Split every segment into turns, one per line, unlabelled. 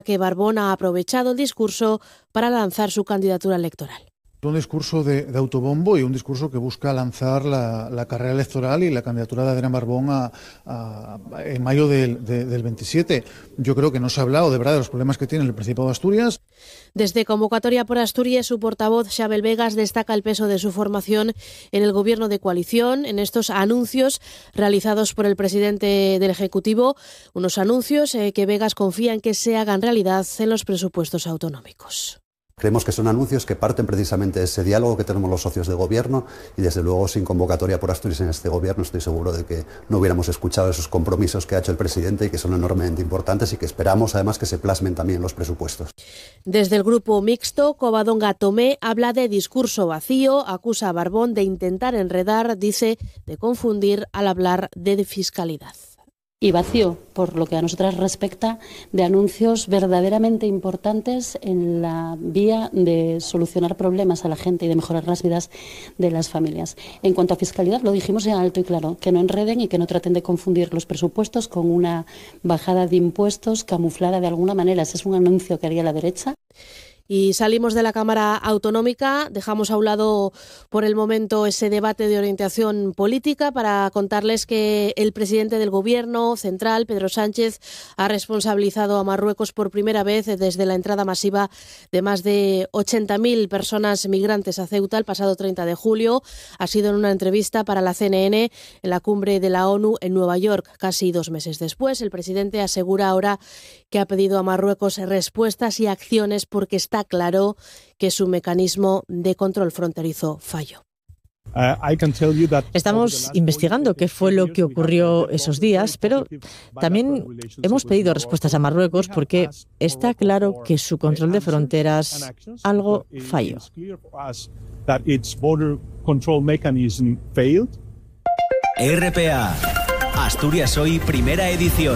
que Barbón ha aprovechado el discurso para lanzar su candidatura electoral.
Un discurso de autobombo y un discurso que busca lanzar la carrera electoral y la candidatura de Adrià Barbón en mayo del 27. Yo creo que no se ha hablado de verdad de los problemas que tiene el Principado de Asturias.
Desde Convocatoria por Asturias, su portavoz, Xabel Vegas, destaca el peso de su formación en el gobierno de coalición, en estos anuncios realizados por el presidente del Ejecutivo, unos anuncios que Vegas confía en que se hagan realidad en los presupuestos autonómicos.
Creemos que son anuncios que parten precisamente de ese diálogo que tenemos los socios de gobierno y desde luego sin Convocatoria por Asturias en este gobierno estoy seguro de que no hubiéramos escuchado esos compromisos que ha hecho el presidente y que son enormemente importantes y que esperamos además que se plasmen también en los presupuestos.
Desde el grupo mixto, Covadonga Tomé habla de discurso vacío, acusa a Barbón de intentar enredar, dice, de confundir al hablar de fiscalidad.
Y vacío, por lo que a nosotras respecta, de anuncios verdaderamente importantes en la vía de solucionar problemas a la gente y de mejorar las vidas de las familias. En cuanto a fiscalidad, lo dijimos en alto y claro, que no enreden y que no traten de confundir los presupuestos con una bajada de impuestos camuflada de alguna manera. Ese es un anuncio que haría la derecha.
Y salimos de la Cámara Autonómica, dejamos a un lado por el momento ese debate de orientación política para contarles que el presidente del Gobierno central, Pedro Sánchez, ha responsabilizado a Marruecos por primera vez desde la entrada masiva de más de 80.000 personas migrantes a Ceuta el pasado 30 de julio. Ha sido en una entrevista para la CNN en la cumbre de la ONU en Nueva York. Casi 2 meses después, el presidente asegura ahora que ha pedido a Marruecos respuestas y acciones porque está claro que su mecanismo de control fronterizo falló.
Estamos investigando qué fue lo que ocurrió esos días, pero también hemos pedido respuestas a Marruecos porque está claro que su control de fronteras algo falló.
RPA, Asturias Hoy, primera edición.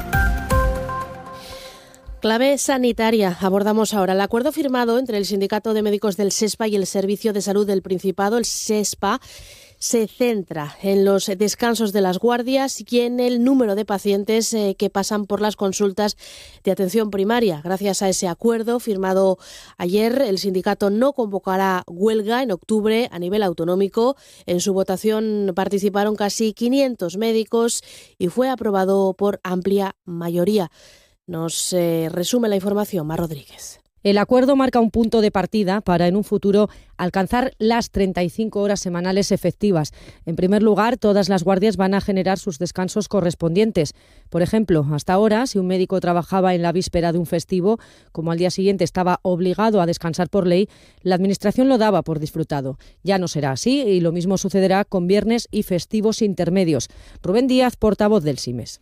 Clave sanitaria. Abordamos ahora el acuerdo firmado entre el Sindicato de Médicos del SESPA y el Servicio de Salud del Principado, el SESPA, se centra en los descansos de las guardias y en el número de pacientes que pasan por las consultas de atención primaria. Gracias a ese acuerdo firmado ayer, el sindicato no convocará huelga en octubre a nivel autonómico. En su votación participaron casi 500 médicos y fue aprobado por amplia mayoría. Nos resume la información Mar Rodríguez.
El acuerdo marca un punto de partida para, en un futuro, alcanzar las 35 horas semanales efectivas. En primer lugar, todas las guardias van a generar sus descansos correspondientes. Por ejemplo, hasta ahora, si un médico trabajaba en la víspera de un festivo, como al día siguiente estaba obligado a descansar por ley, la Administración lo daba por disfrutado. Ya no será así y lo mismo sucederá con viernes y festivos intermedios. Rubén Díaz, portavoz del SIMES.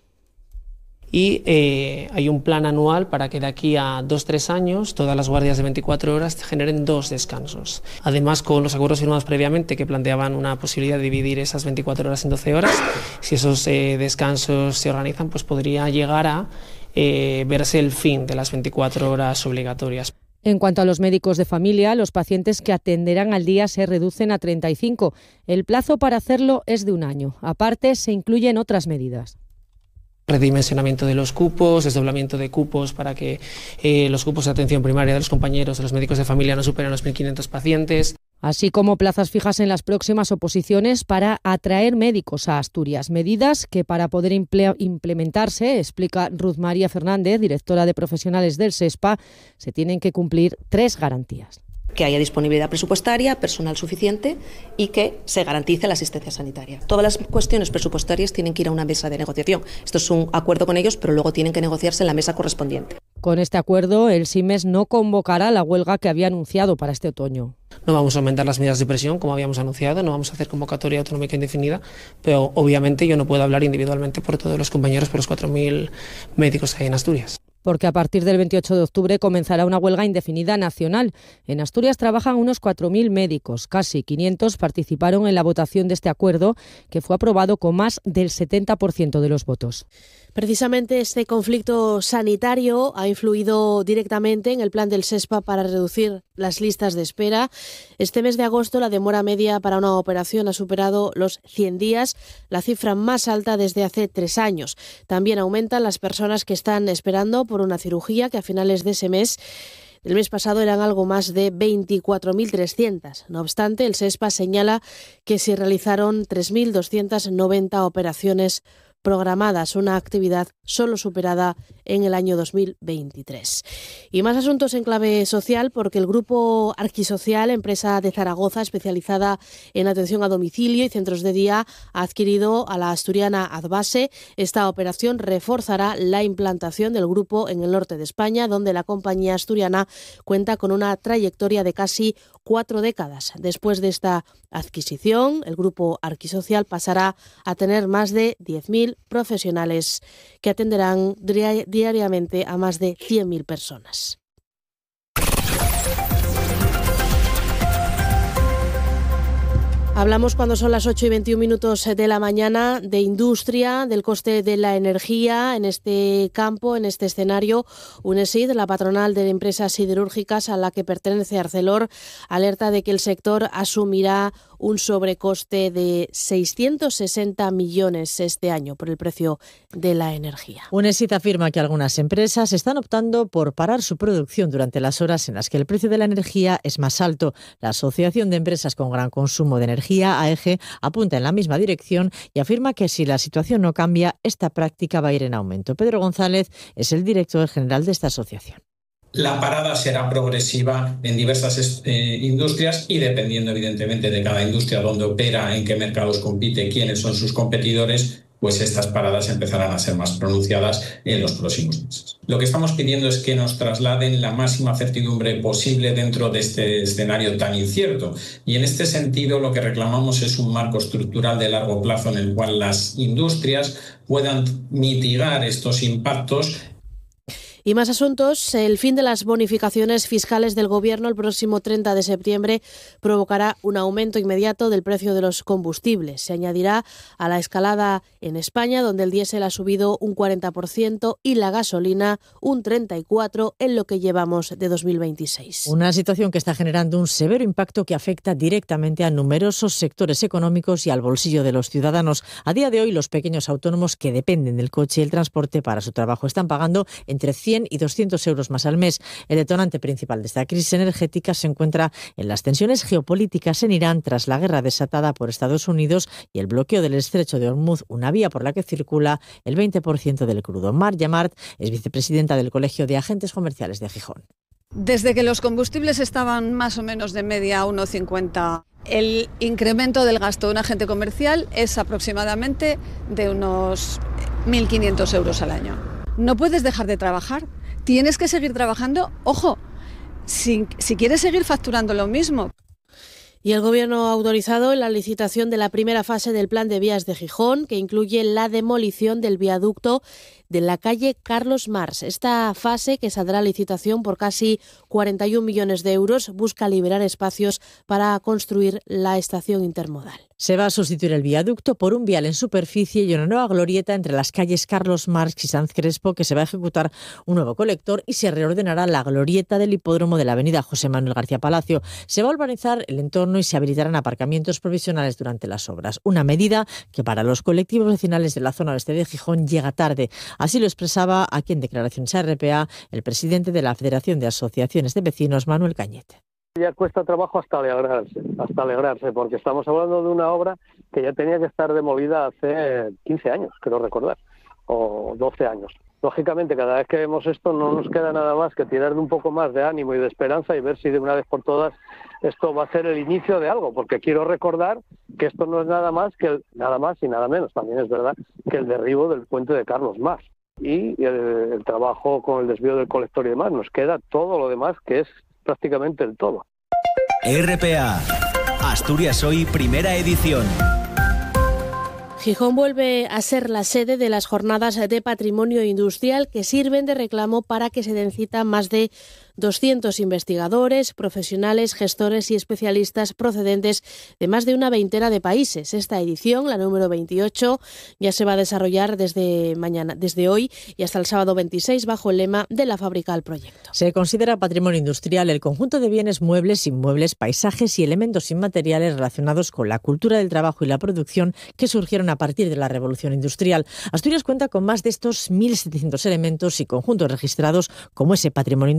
Y hay un plan anual para que de aquí a 2-3 años todas las guardias de 24 horas generen 2 descansos. Además, con los acuerdos firmados previamente que planteaban una posibilidad de dividir esas 24 horas en 12 horas, si esos descansos se organizan, pues podría llegar a verse el fin de las 24 horas obligatorias.
En cuanto a los médicos de familia, los pacientes que atenderán al día se reducen a 35. El plazo para hacerlo es de 1 año. Aparte, se incluyen otras medidas.
Redimensionamiento de los cupos, desdoblamiento de cupos para que los cupos de atención primaria de los compañeros de los médicos de familia no superen los 1.500 pacientes.
Así como plazas fijas en las próximas oposiciones para atraer médicos a Asturias. Medidas que para poder implementarse, explica Ruth María Fernández, directora de profesionales del SESPA, se tienen que cumplir 3 garantías.
Que haya disponibilidad presupuestaria, personal suficiente y que se garantice la asistencia sanitaria. Todas las cuestiones presupuestarias tienen que ir a una mesa de negociación. Esto es un acuerdo con ellos, pero luego tienen que negociarse en la mesa correspondiente.
Con este acuerdo, el SIMES no convocará la huelga que había anunciado para este otoño.
No vamos a aumentar las medidas de presión, como habíamos anunciado, no vamos a hacer convocatoria autonómica indefinida, pero obviamente yo no puedo hablar individualmente por todos los compañeros, por los 4.000 médicos que hay en Asturias.
Porque a partir del 28 de octubre comenzará una huelga indefinida nacional. En Asturias trabajan unos 4.000 médicos. Casi 500 participaron en la votación de este acuerdo, que fue aprobado con más del 70% de los votos.
Precisamente este conflicto sanitario ha influido directamente en el plan del SESPA para reducir las listas de espera. Este mes de agosto la demora media para una operación ha superado los 100 días, la cifra más alta desde hace 3 años. También aumentan las personas que están esperando por una cirugía, que a finales de ese mes, el mes pasado, eran algo más de 24.300. No obstante, el SESPA señala que se realizaron 3.290 operaciones programadas, una actividad solo superada en el año 2023. Y más asuntos en clave social, porque el grupo Arquisocial, empresa de Zaragoza especializada en atención a domicilio y centros de día, ha adquirido a la asturiana Adbase. Esta operación reforzará la implantación del grupo en el norte de España, donde la compañía asturiana cuenta con una trayectoria de casi 4 décadas. Después de esta adquisición, el grupo Arquisocial pasará a tener más de 10.000 profesionales que atenderán diariamente a más de 100.000 personas. Hablamos, cuando son las 8:21 de la mañana, de industria, del coste de la energía en este campo, en este escenario. UNESID, la patronal de empresas siderúrgicas a la que pertenece Arcelor, alerta de que el sector asumirá un sobrecoste de 660 millones este año por el precio de la energía.
UNESID afirma que algunas empresas están optando por parar su producción durante las horas en las que el precio de la energía es más alto. La Asociación de Empresas con Gran Consumo de Energía, AEG, apunta en la misma dirección y afirma que si la situación no cambia, esta práctica va a ir en aumento. Pedro González es el director general de esta asociación.
La parada será progresiva en diversas industrias y dependiendo evidentemente de cada industria, dónde opera, en qué mercados compite, quiénes son sus competidores, pues estas paradas empezarán a ser más pronunciadas en los próximos meses. Lo que estamos pidiendo es que nos trasladen la máxima certidumbre posible dentro de este escenario tan incierto. Y en este sentido lo que reclamamos es un marco estructural de largo plazo en el cual las industrias puedan mitigar estos impactos.
Y más asuntos. El fin de las bonificaciones fiscales del Gobierno el próximo 30 de septiembre provocará un aumento inmediato del precio de los combustibles. Se añadirá a la escalada en España, donde el diésel ha subido un 40% y la gasolina un 34% en lo que llevamos de 2026.
Una situación que está generando un severo impacto que afecta directamente a numerosos sectores económicos y al bolsillo de los ciudadanos. A día de hoy, los pequeños autónomos que dependen del coche y el transporte para su trabajo están pagando entre 100 y 200 euros más al mes. El detonante principal de esta crisis energética se encuentra en las tensiones geopolíticas en Irán tras la guerra desatada por Estados Unidos y el bloqueo del estrecho de Hormuz, una vía por la que circula el 20% del crudo. Mar Yamart es vicepresidenta del Colegio de Agentes Comerciales de Gijón.
Desde que los combustibles estaban más o menos de media a 1,50, el incremento del gasto de un agente comercial es aproximadamente de unos 1.500 euros al año. No puedes dejar de trabajar, tienes que seguir trabajando, ojo, si quieres seguir facturando lo mismo.
Y el Gobierno ha autorizado la licitación de la primera fase del plan de vías de Gijón, que incluye la demolición del viaducto de la calle Carlos Marx. Esta fase, que saldrá a licitación por casi 41 millones de euros, busca liberar espacios para construir la estación intermodal.
Se va a sustituir el viaducto por un vial en superficie y una nueva glorieta entre las calles Carlos Marx y Sanz Crespo, que se va a ejecutar un nuevo colector y se reordenará la glorieta del hipódromo de la avenida José Manuel García Palacio. Se va a urbanizar el entorno y se habilitarán aparcamientos provisionales durante las obras. Una medida que para los colectivos vecinales de la zona oeste de Gijón llega tarde. Así lo expresaba aquí en declaraciones a RPA el presidente de la Federación de Asociaciones de Vecinos, Manuel Cañete.
Ya cuesta trabajo hasta alegrarse, porque estamos hablando de una obra que ya tenía que estar demolida hace 15 años, creo recordar, o 12 años. Lógicamente, cada vez que vemos esto no nos queda nada más que tirar de un poco más de ánimo y de esperanza y ver si de una vez por todas esto va a ser el inicio de algo, porque quiero recordar que esto no es nada más y nada menos, también es verdad, que el derribo del puente de Carlos Marx. Y el trabajo con el desvío del colector y demás, nos queda todo lo demás, que es prácticamente el todo.
RPA, Asturias Hoy, primera edición.
Gijón vuelve a ser la sede de las jornadas de patrimonio industrial que sirven de reclamo para que se den cita más de 200 investigadores, profesionales, gestores y especialistas procedentes de más de una veintena de países. Esta edición, la número 28, ya se va a desarrollar desde hoy y hasta el sábado 26 bajo el lema de la fábrica al proyecto.
Se considera patrimonio industrial el conjunto de bienes muebles, inmuebles, paisajes y elementos inmateriales relacionados con la cultura del trabajo y la producción que surgieron a partir de la Revolución Industrial. Asturias cuenta con más de estos 1.700 elementos y conjuntos registrados como ese patrimonio industrial